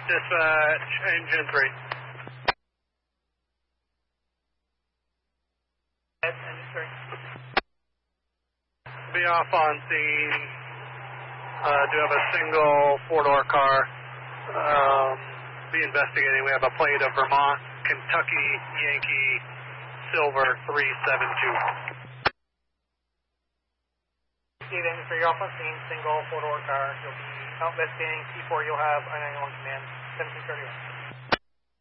Dispatch, engine 3. Engine 3. Be off on scene. Do have a single four-door car. Be investigating. We have a plate of Vermont, Kentucky, Yankee, Silver 372. Steve, engine 3, you're off on scene, single four-door car. You'll be out investigating T4. You'll have I-91 command 1731.